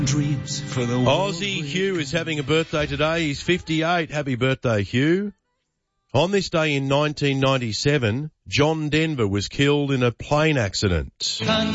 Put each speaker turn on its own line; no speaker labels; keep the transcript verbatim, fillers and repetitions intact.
Dreams for the
Aussie Hugh is having a birthday today. He's fifty-eight. Happy birthday, Hugh. On this day in nineteen ninety-seven, John Denver was killed in a plane accident.